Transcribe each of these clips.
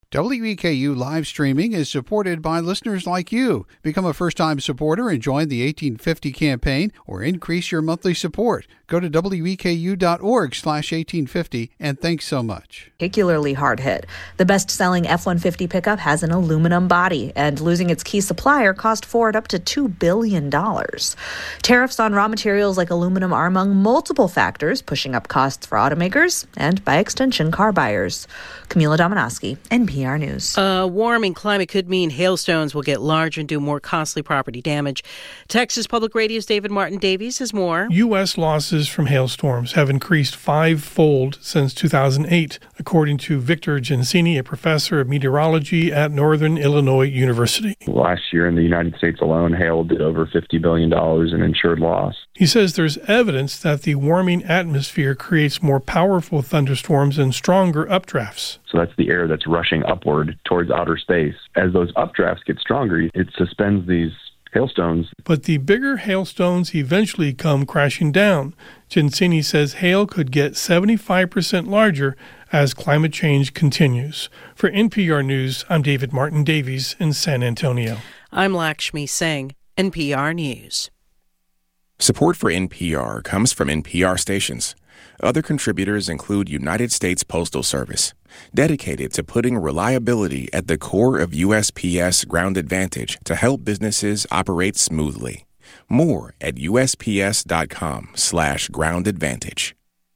WEKU live streaming is supported by listeners like you. Become a first-time supporter and join the 1850 campaign or increase your monthly support. Go to weku.org/1850 and thanks so much. Particularly hard hit. The best-selling F-150 pickup has an aluminum body, and losing its key supplier cost Ford up to $2 billion. Tariffs on raw materials like aluminum are among multiple factors pushing up costs for automakers and, by extension, car buyers. Camila Dominowski, NPR News. A warming climate could mean hailstones will get large and do more costly property damage. Texas Public Radio's David Martin Davies has more. U.S. losses from hailstorms have increased five-fold since 2008, according to Victor Gensini, a professor of meteorology at Northern Illinois University. Last year in the United States alone, hail did over $50 billion in insured loss. He says there's evidence that the warming atmosphere creates more powerful thunderstorms and stronger updrafts. So that's the air that's rushing upward towards outer space. As those updrafts get stronger, it suspends these hailstones. But the bigger hailstones eventually come crashing down. Gensini says hail could get 75% larger as climate change continues. For NPR News, I'm David Martin Davies in San Antonio. I'm Lakshmi Singh, NPR News. Support for NPR comes from NPR stations. Other contributors include United States Postal Service, dedicated to putting reliability at the core of USPS Ground Advantage to help businesses operate smoothly. More at USPS.com/Ground Advantage.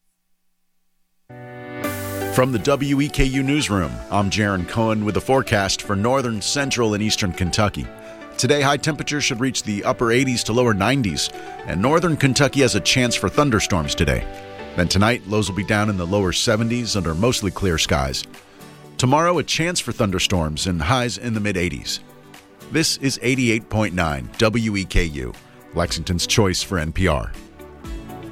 From the WEKU Newsroom, I'm Jaron Cohen with the forecast for northern, central, and eastern Kentucky. Today, high temperatures should reach the upper 80s to lower 90s, and northern Kentucky has a chance for thunderstorms today. Then tonight, lows will be down in the lower 70s under mostly clear skies. Tomorrow, a chance for thunderstorms and highs in the mid-80s. This is 88.9 WEKU, Lexington's choice for NPR.